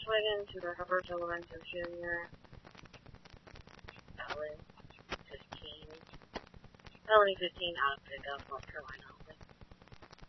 Volkswagen to Roberto Lorenzo Jr. Felony 15 out of pickup, North Carolina.